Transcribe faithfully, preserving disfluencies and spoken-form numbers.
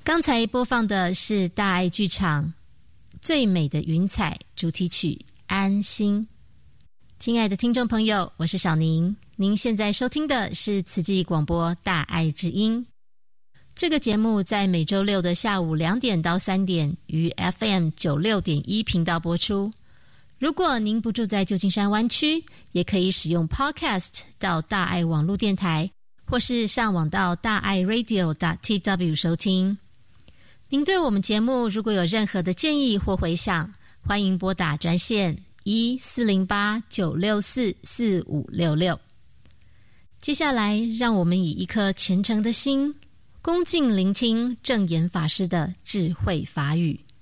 刚才播放的是大爱剧场最美的云彩主题曲安心。亲爱的听众朋友，我是小宁，您现在收听的是慈济广播大爱之音。这个节目在每周六的下午两点到三点于 F M 九十六点一 频道播出。如果您不住在旧金山湾区，也可以使用 Podcast 到大爱网络电台，或是上网到大爱 radio dot t w 收听。您对我们节目如果有任何的建议或回响，欢迎拨打专线一四零八九六四四五六六。接下来，让我们以一颗虔诚的心，恭敬聆听正言法师的智慧法语。